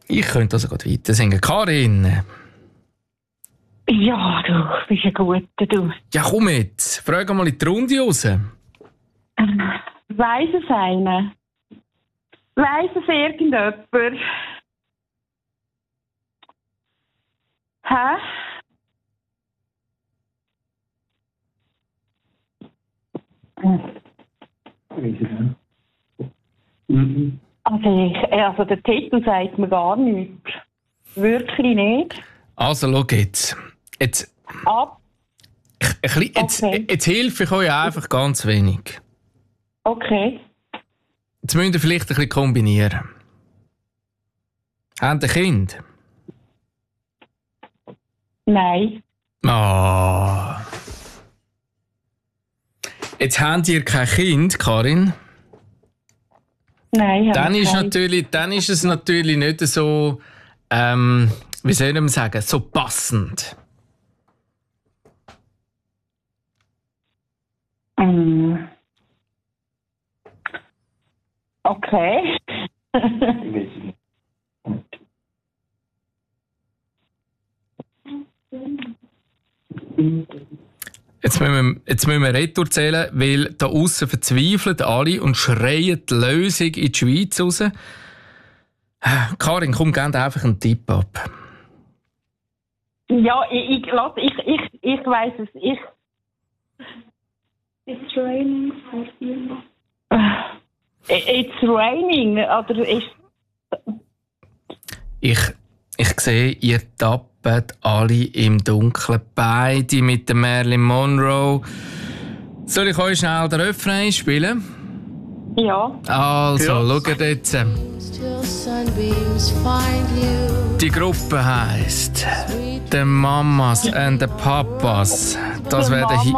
Ich könnte also gerade weiter singen. Karin. Ja, du bist ein Guter, du. Ja, komm jetzt. Frag mal in die Runde raus. Weiss es einer? Weiss es irgendjemand? Hä? Also der Titel sagt mir gar nichts. Wirklich nicht. Also, schau jetzt. Jetzt helfe ich euch einfach ganz wenig. Okay. Jetzt müsst ihr vielleicht ein bisschen kombinieren. Habt ihr ein Kind? Nein. Oh. Jetzt habt ihr kein Kind, Karin. Nein, dann ist es natürlich nicht so, wie soll man sagen, so passend. Okay. Jetzt müssen wir Retour zählen, weil da aussen verzweifeln alle und schreien die Lösung in die Schweiz raus. Karin, komm, gib einfach einen Tipp ab. Ja, ich weiss es. It's raining. It's raining, oder ist... Ich sehe, ihr tappt alle im Dunkeln. Beide mit der Marilyn Monroe. Soll ich euch schnell den Refrain spielen? Ja. Also, schaut jetzt. Die Gruppe heisst The Mamas and the Papas. Das wäre der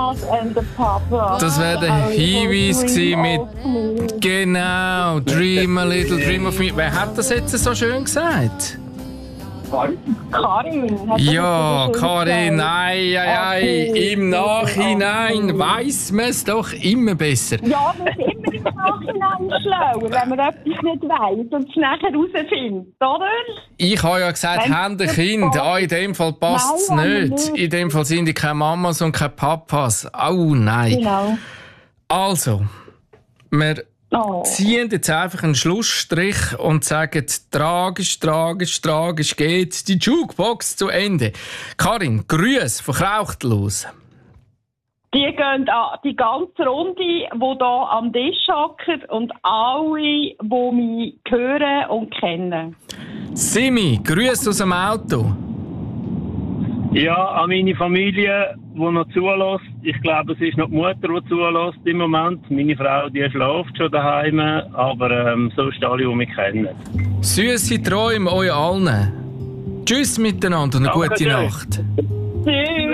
Hinweis gewesen mit genau Dream a Little Dream of Me. Wer hat das jetzt so schön gesagt? Karin. Ja, Karin, Okay. im Nachhinein weiss man es doch immer besser. Ja, man ist immer im Nachhinein schlauer, wenn man etwas nicht weiss und es nachher herausfindet, oder? Ich habe ja gesagt, habt ein Kind. In dem Fall passt es nicht. In dem Fall sind die keine Mamas und keine Papas. Oh nein. Genau. Also, wir ziehen jetzt einfach einen Schlussstrich und sagen, tragisch geht die Jukebox zu Ende. Karin, Grüße von Krauchtlos. Die gehen an die ganze Runde, die hier am Tisch hocken und alle, die mich hören und kennen. Simi, Grüße aus dem Auto. Ja, an meine Familie, die noch zulässt. Ich glaube, es ist noch die Mutter, die zulässt im Moment. Meine Frau, die schläft schon daheim, aber sonst alle, die mich kennen. Süße Träume euch allen. Tschüss miteinander und eine gute Nacht. Tschüss.